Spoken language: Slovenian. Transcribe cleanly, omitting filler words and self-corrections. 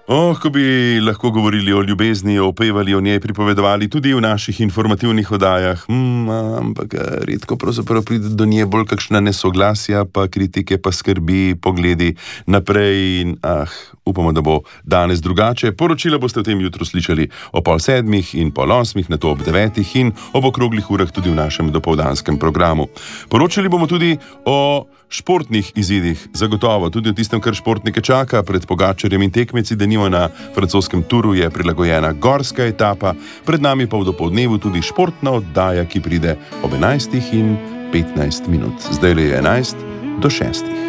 Ko bi lahko govorili o ljubezni, opevali o njej, pripovedovali tudi v naših informativnih oddajah, ampak redko pravzaprav pride do nje bolj kakšna nesoglasja, pa kritike, pa skrbi, pogledi naprej in upamo, da bo danes drugače. Poročila boste v tem jutru slišali o 6:30 in 7:30, nato ob 9:00 in ob okroglih urah tudi v našem dopoldanskem programu. Poročali bomo tudi o športnih izidih, zagotovo tudi o tistem, kar športnike čaka pred Pogačarjem in tekmeci, da nima na francoskem turu je prilagojena gorska etapa, pred nami pa v dopoldnevu tudi športna oddaja, ki pride ob 11:15. Zdaj je 11:06.